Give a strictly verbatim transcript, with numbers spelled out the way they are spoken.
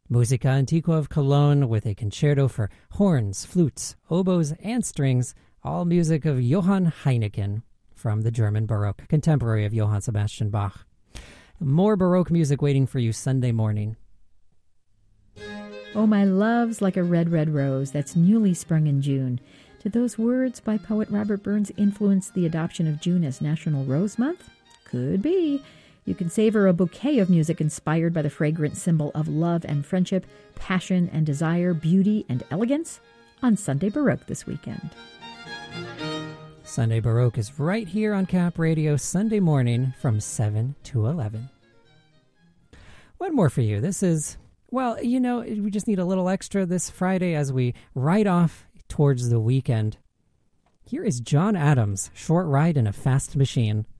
Musica Antiqua of Cologne with a concerto for horns, flutes, oboes, and strings, all music of Johann Heineken from the German Baroque, contemporary of Johann Sebastian Bach. More Baroque music waiting for you Sunday morning. Oh, my love's like a red, red rose that's newly sprung in June. Did those words by poet Robert Burns influence the adoption of June as National Rose Month? Could be. You can savor a bouquet of music inspired by the fragrant symbol of love and friendship, passion and desire, beauty and elegance on Sunday Baroque this weekend. Sunday Baroque is right here on Cap Radio Sunday morning from seven to eleven. One more for you. This is, well, you know, we just need a little extra this Friday as we ride off towards the weekend. Here is John Adams' Short Ride in a Fast Machine.